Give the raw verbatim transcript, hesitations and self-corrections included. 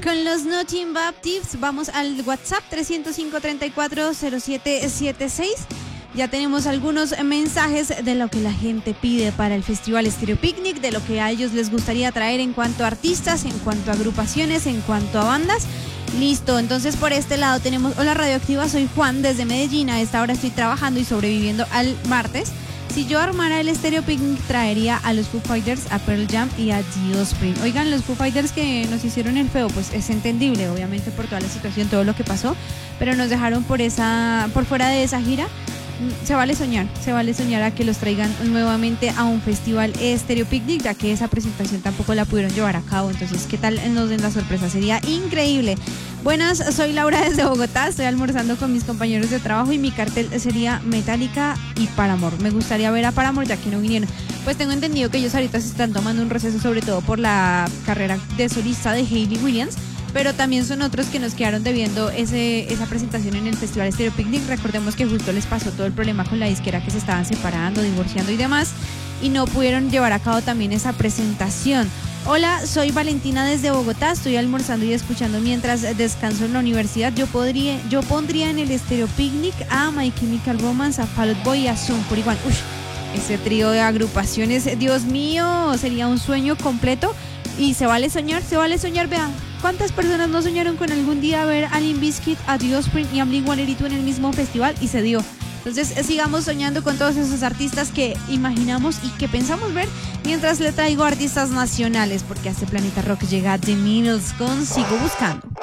con los No Team Baptists. Vamos al WhatsApp tres cero cinco, treinta y cuatro, cero siete setenta y seis. Ya tenemos algunos mensajes de lo que la gente pide para el Festival Estéreo Picnic, de lo que a ellos les gustaría traer en cuanto a artistas, en cuanto a agrupaciones, en cuanto a bandas. Listo, entonces por este lado tenemos: hola Radioactiva, soy Juan desde Medellín, a esta hora estoy trabajando y sobreviviendo al martes. Si yo armara el Estéreo Picnic, traería a los Foo Fighters, a Pearl Jam y a The Offspring. Oigan, los Foo Fighters que nos hicieron el feo, pues es entendible, obviamente por toda la situación, todo lo que pasó, pero nos dejaron por esa, por fuera de esa gira. Se vale soñar, se vale soñar a que los traigan nuevamente a un festival Estéreo Picnic, ya que esa presentación tampoco la pudieron llevar a cabo. Entonces, ¿qué tal nos den la sorpresa? Sería increíble. Buenas, soy Laura desde Bogotá, estoy almorzando con mis compañeros de trabajo y mi cartel sería Metallica y Paramore. Me gustaría ver a Paramore ya que no vinieron. Pues tengo entendido que ellos ahorita se están tomando un receso, sobre todo por la carrera de solista de Hayley Williams, pero también son otros que nos quedaron debiendo ese, esa presentación en el Festival Estéreo Picnic. Recordemos que justo les pasó todo el problema con la disquera, que se estaban separando, divorciando y demás, y no pudieron llevar a cabo también esa presentación. Hola, soy Valentina desde Bogotá, estoy almorzando y escuchando mientras descanso en la universidad. Yo podría, yo pondría en el Estéreo Picnic a My Chemical Romance, a Fall Out Boy y a Sum cuarenta y uno. Uy, ese trío de agrupaciones, Dios mío, sería un sueño completo. Y se vale soñar, se vale soñar, vean. ¿Cuántas personas no soñaron con algún día ver a Limp Bizkit, a The Offspring y a Blink ciento ochenta y dos en el mismo festival? Y se dio. Entonces sigamos soñando con todos esos artistas que imaginamos y que pensamos ver, mientras le traigo artistas nacionales, porque a este Planeta Rock llega The Beatles con Sigo Buscando.